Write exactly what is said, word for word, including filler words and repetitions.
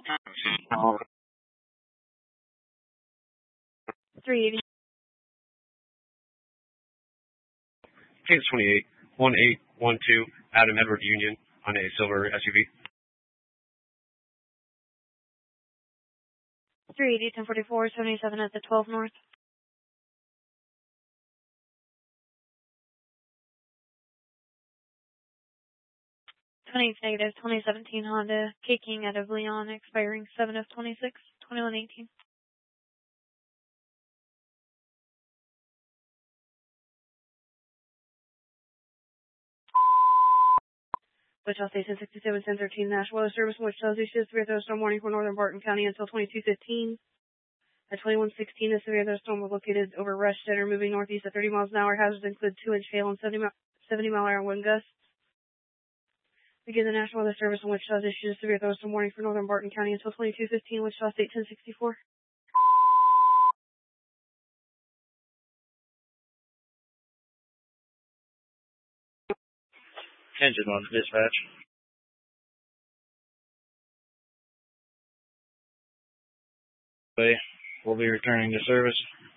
three eighty. Case twenty-eight, one eight one two, Adam Edward Union on a silver S U V. three eighty, ten forty-four, seventy-seven at the twelve North. twenty-eight negative, twenty seventeen Honda K King out of Leon, expiring seven of twenty-six, twenty-one eighteen. Wichita Station sixty-seven ten thirteen National Weather Service, Wichita issues severe thunderstorm warning for northern Barton County until twenty-two fifteen. At twenty-one sixteen, a severe thunderstorm was located over Rush Center, moving northeast at thirty miles an hour. Hazards include two inch hail and seventy, seventy mile an hour wind gusts. Again, the National Weather Service in Wichita issues a severe thunderstorm warning for northern Barton County until twenty-two fifteen. Wichita State ten sixty-four. Engine on dispatch. We'll be returning to service.